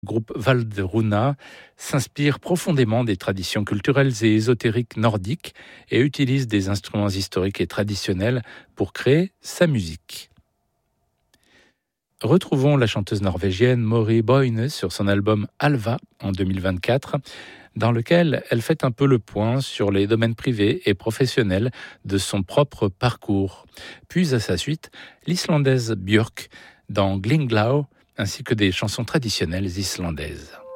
groupe Valderuna s'inspire profondément des traditions culturelles et ésotériques nordiques et utilise des instruments historiques et traditionnels pour créer sa musique. Retrouvons la chanteuse norvégienne Mori Boine sur son album Alva en 2024, dans lequel elle fait un peu le point sur les domaines privés et professionnels de son propre parcours. Puis à sa suite, l'islandaise Björk dans Glinglau, ainsi que des chansons traditionnelles islandaises.